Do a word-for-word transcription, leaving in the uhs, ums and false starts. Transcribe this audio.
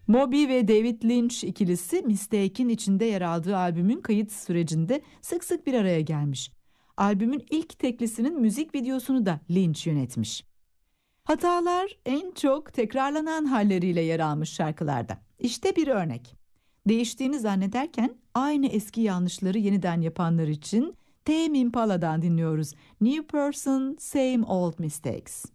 Moby ve David Lynch ikilisi Mistake'in içinde yer aldığı albümün kayıt sürecinde sık sık bir araya gelmiş. Albümün ilk teklisinin müzik videosunu da Lynch yönetmiş. Hatalar en çok tekrarlanan halleriyle yer almış şarkılarda. İşte bir örnek. Değiştiğini zannederken aynı eski yanlışları yeniden yapanlar için Tame Impala'dan dinliyoruz. New Person, Same Old Mistakes.